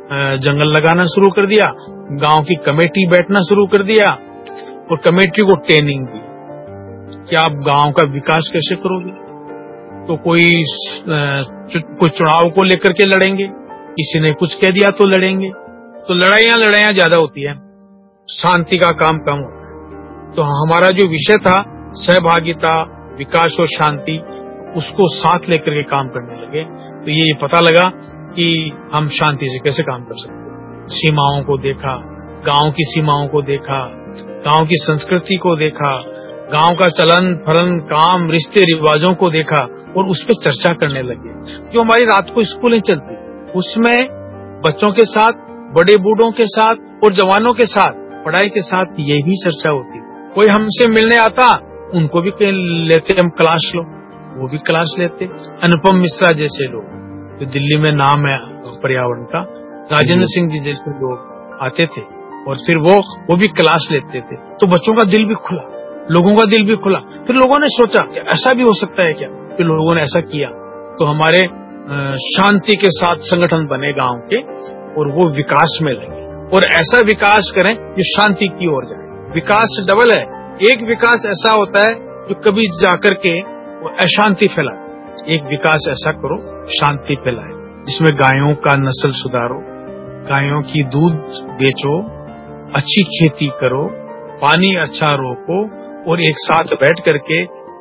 जंगल लगाना शुरू कर दिया, गांव की कमेटी बैठना शुरू कर दिया और कमेटी को ट्रेनिंग दी कि आप गांव का विकास कैसे करोगे। तो कोई चुनाव को लेकर के लड़ेंगे, किसी ने कुछ कह दिया तो लड़ेंगे, तो लड़ाइयां ज्यादा होती है, शांति का काम कम होता है। तो हमारा जो विषय था सहभागिता, विकास और शांति, उसको साथ लेकर के काम करने लगे। तो ये पता लगा कि हम शांति से कैसे काम कर सकते हैं। सीमाओं को देखा, गांव की सीमाओं को देखा, गांव की संस्कृति को देखा, गांव का चलन फलन काम रिश्ते रिवाजों को देखा और उस पर चर्चा करने लगे। जो हमारी रात को स्कूलें चलती उसमें बच्चों के साथ, बड़े बूढ़ों के साथ और जवानों के साथ, पढ़ाई के साथ यही चर्चा होती। कोई हमसे मिलने आता, उनको भी लेते हम क्लास लो, वो भी क्लास लेते। अनुपम मिश्रा जैसे लोग जो दिल्ली में नाम है पर्यावरण का, राजेंद्र सिंह जी जैसे लोग आते थे और फिर वो भी क्लास लेते थे। तो बच्चों का दिल भी खुला, लोगों का दिल भी खुला। फिर लोगों ने सोचा कि ऐसा भी हो सकता है क्या, फिर लोगों ने ऐसा किया। तो हमारे शांति के साथ संगठन बने गांव के और वो विकास में लगे और ऐसा विकास करें जो शांति की ओर जाए। विकास डबल है, एक विकास ऐसा होता है जो कभी जाकर के वो अशांति फैलाता है, एक विकास ऐसा करो शांति फैलाए, जिसमें गायों का नस्ल सुधारो, गायों की दूध बेचो, अच्छी खेती करो, पानी अच्छा रोको और एक साथ बैठ करके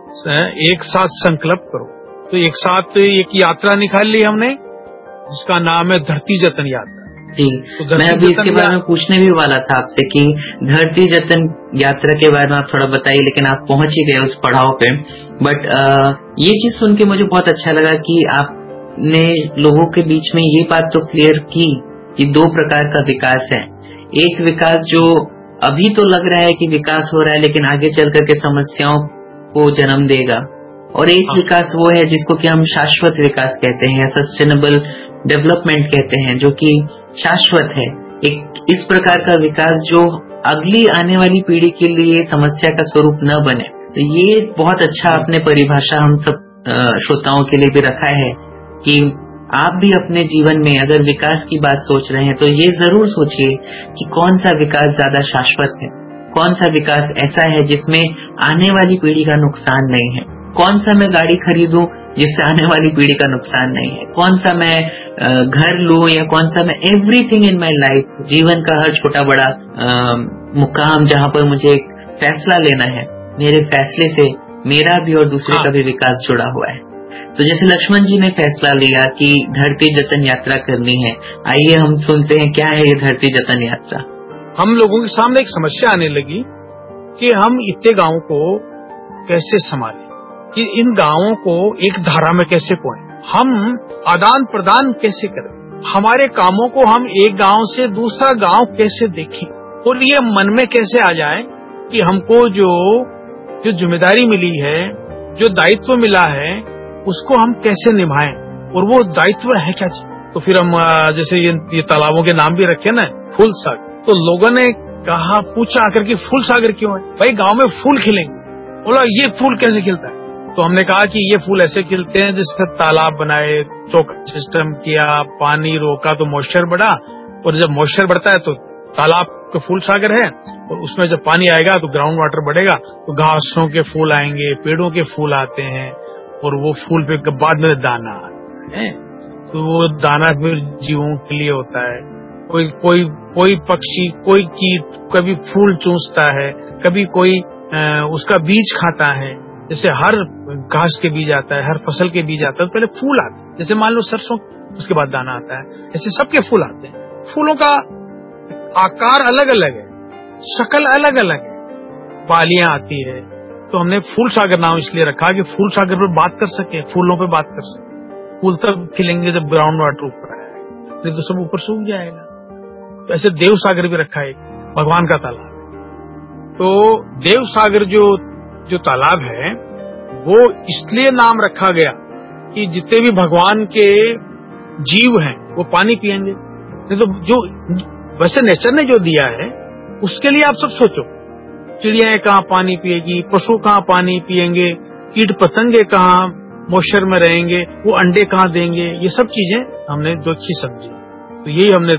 एक साथ संकल्प करो। तो एक साथ एक यात्रा निकाल ली हमने जिसका नाम है धरती जतन यात्रा। जी, तो मैं अभी इसके बारे में पूछने भी वाला था आपसे कि धरती जतन यात्रा के बारे में आप थोड़ा बताइए, लेकिन आप पहुंच ही गए उस पड़ाव पे। बट ये चीज सुन के मुझे बहुत अच्छा लगा कि आपने लोगों के बीच में ये बात तो क्लियर की कि दो प्रकार का विकास है। एक विकास जो अभी तो लग रहा है कि विकास हो रहा है लेकिन आगे चल करके समस्याओं को जन्म देगा, और एक विकास वो है जिसको कि हम शाश्वत विकास कहते हैं, सस्टेनेबल डेवलपमेंट कहते हैं, जो कि शाश्वत है। एक इस प्रकार का विकास जो अगली आने वाली पीढ़ी के लिए समस्या का स्वरूप न बने। तो ये बहुत अच्छा आपने परिभाषा हम सब श्रोताओं के लिए भी रखा है कि आप भी अपने जीवन में अगर विकास की बात सोच रहे हैं तो ये जरूर सोचिए कि कौन सा विकास ज्यादा शाश्वत है, कौन सा विकास ऐसा है जिसमें आने वाली पीढ़ी का नुकसान नहीं है, कौन सा मैं गाड़ी खरीदूं जिससे आने वाली पीढ़ी का नुकसान नहीं है, कौन सा मैं घर लूं, या कौन सा मैं एवरीथिंग इन माय लाइफ, जीवन का हर छोटा बड़ा मुकाम जहां पर मुझे एक फैसला लेना है, मेरे फैसले से मेरा भी और दूसरे का भी विकास जुड़ा हुआ है। तो जैसे लक्ष्मण जी ने फैसला लिया कि धरती जतन यात्रा करनी है, आइए हम सुनते हैं क्या है ये धरती जतन यात्रा। हम लोगों के सामने एक समस्या आने लगी कि हम इतने गांवों को कैसे संभालें, कि इन गांवों को एक धारा में कैसे पहुंचे, हम आदान प्रदान कैसे करें, हमारे कामों को हम एक गांव से दूसरा गांव कैसे देखें, और ये मन में कैसे आ जाए कि हमको जो जिम्मेदारी मिली है, जो दायित्व मिला है, उसको हम कैसे निभाएं, और वो दायित्व है क्या। तो फिर हम जैसे ये तालाबों के नाम भी रखे ना, फूल सागर। तो लोगों ने कहा, पूछा आकर कि फूल सागर क्यों है, भाई गांव में फूल खिलेंगे। बोला ये फूल कैसे खिलता है, तो हमने कहा कि ये फूल ऐसे खिलते हैं जिससे तालाब बनाए, चौका सिस्टम किया, पानी रोका तो मॉइस्चर बढ़ा, और जब मॉइस्चर बढ़ता है तो तालाब का फूल सागर है, और उसमें जब पानी आएगा तो ग्राउंड वाटर बढ़ेगा, तो घासों के फूल आएंगे, पेड़ों के फूल आते हैं, और वो फूल पे बाद में दाना आता है। तो वो दाना फिर जीवों के लिए होता है। कोई पक्षी, कोई कीट कभी फूल चूसता है, कभी कोई उसका बीज खाता है। जैसे हर घास के बीज आता है, हर फसल के बीज आता है, तो पहले फूल आते हैं, जैसे मान लो सरसों, उसके बाद दाना आता है। ऐसे सबके फूल आते हैं। फूलों का आकार अलग अलग है, शक्ल अलग अलग है, पालियां आती है। तो हमने फूल सागर नाम इसलिए रखा कि फूल सागर पर बात कर सके, फूलों पे बात कर सके। फूल तब खिलेंगे जब ग्राउंड वाटर ऊपर आएगा, नहीं तो सब ऊपर सूख जाएगा। तो ऐसे देव सागर भी रखा है, भगवान का तालाब। तो देव सागर जो तालाब है वो इसलिए नाम रखा गया कि जितने भी भगवान के जीव हैं वो पानी पिएंगे। नहीं तो जो वैसे नेचर ने जो दिया है उसके लिए आप सब सोचो, चिड़ियाएं कहाँ पानी पिएगी, पशु कहाँ पानी पिएंगे, कीट पतंगे कहाँ मॉइस्चर में रहेंगे, वो अंडे कहाँ देंगे, ये सब चीजें हमने देखी समझी। तो यही हमने